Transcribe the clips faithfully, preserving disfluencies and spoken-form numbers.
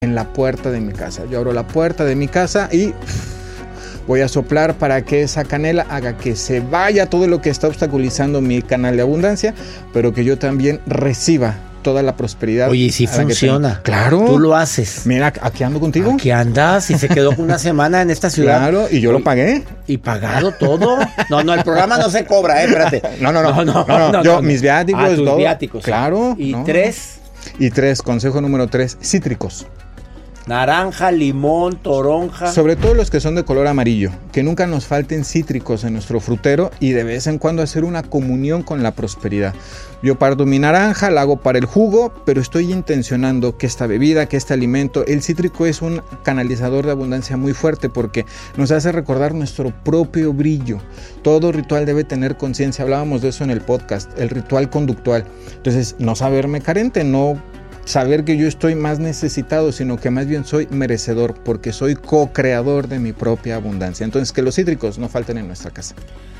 en la puerta de mi casa. Yo abro la puerta de mi casa y voy a soplar para que esa canela haga que se vaya todo lo que está obstaculizando mi canal de abundancia, pero que yo también reciba toda la prosperidad. Oye, sí funciona. Claro. Tú lo haces. Mira, aquí ando contigo. Aquí andas y se quedó una semana en esta ciudad. Claro, y yo Oye, lo pagué. ¿Y pagado todo? No, no, el programa no se cobra, eh, espérate. No, no, no. No, no, no, no, no, yo, no, mis viáticos, ah, tus todo. viáticos. Claro. Y no. tres. Y tres, consejo número tres, cítricos. Naranja, limón, toronja. Sobre todo los que son de color amarillo, que nunca nos falten cítricos en nuestro frutero y de vez en cuando hacer una comunión con la prosperidad. Yo parto mi naranja, la hago para el jugo, pero estoy intencionando que esta bebida, que este alimento, el cítrico es un canalizador de abundancia muy fuerte porque nos hace recordar nuestro propio brillo. Todo ritual debe tener conciencia, hablábamos de eso en el podcast, el ritual conductual. Entonces, no saberme carente, no saber que yo estoy más necesitado, sino que más bien soy merecedor, porque soy co-creador de mi propia abundancia. Entonces, que los cítricos no falten en nuestra casa.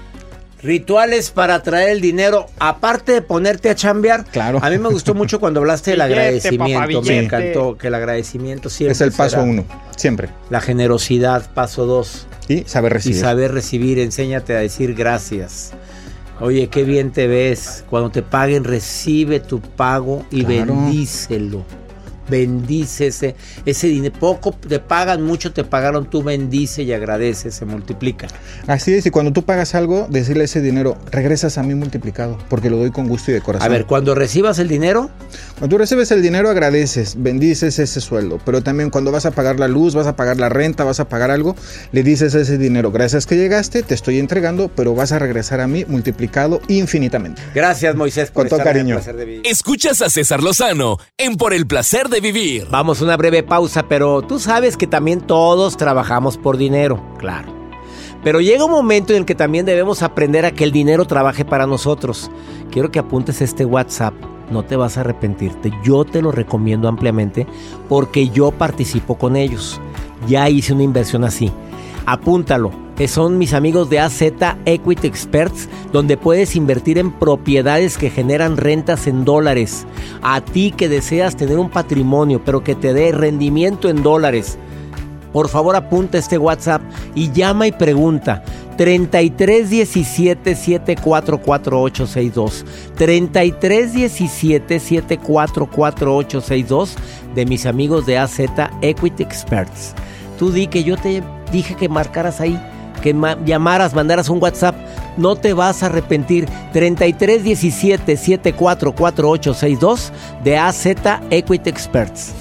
Rituales para atraer el dinero, aparte de ponerte a chambear. Claro. A mí me gustó mucho cuando hablaste del Billete, agradecimiento. papá, Me billete. encantó que el agradecimiento siempre Es el paso será. uno, siempre. La generosidad, paso dos. Y saber recibir. Y saber recibir, enséñate a decir gracias. Oye, qué bien te ves. Cuando te paguen, recibe tu pago y Claro. bendícelo. Bendice ese, ese dinero. Poco te pagan, mucho te pagaron. Tú bendice y agradece, se multiplica. Así es, y cuando tú pagas algo, decirle ese dinero, regresas a mí multiplicado, porque lo doy con gusto y de corazón. A ver, cuando recibas el dinero, Cuando tú recibes el dinero, agradeces, bendices ese sueldo, pero también cuando vas a pagar la luz, vas a pagar la renta, vas a pagar algo, le dices a ese dinero, gracias que llegaste, te estoy entregando, pero vas a regresar a mí multiplicado infinitamente. gracias Moisés por Con todo estar en cariño. El Placer de Vivir. Escuchas a César Lozano en Por el Placer de Vivir. Vamos a una breve pausa, pero tú sabes que también todos trabajamos por dinero, claro. Pero llega un momento en el que también debemos aprender a que el dinero trabaje para nosotros. Quiero que apuntes este WhatsApp, no te vas a arrepentirte. Yo te lo recomiendo ampliamente porque yo participo con ellos. Ya hice una inversión así. Apúntalo, que son mis amigos de A Z Equity Experts, donde puedes invertir en propiedades que generan rentas en dólares. A ti que deseas tener un patrimonio, pero que te dé rendimiento en dólares, por favor apunta este WhatsApp y llama y pregunta. treinta y tres diecisiete setenta y cuatro cuarenta y ocho sesenta y dos treinta y tres diecisiete setenta y cuatro cuarenta y ocho sesenta y dos de mis amigos de A Z Equity Experts. Tú di que yo te dije que marcaras ahí, que ma- llamaras, mandaras un WhatsApp. No te vas a arrepentir. treinta y tres diecisiete setenta y cuatro cuarenta y ocho sesenta y dos de A Z Equity Experts.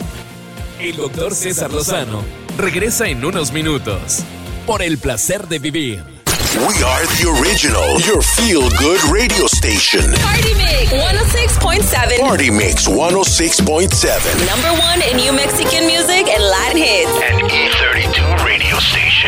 El doctor César Lozano regresa en unos minutos. Por el Placer de Vivir. We are the original, your feel-good radio station. Party Mix one oh six point seven. Party Mix one oh six point seven. Number one in New Mexican music and Latin hits. An E thirty-two radio station.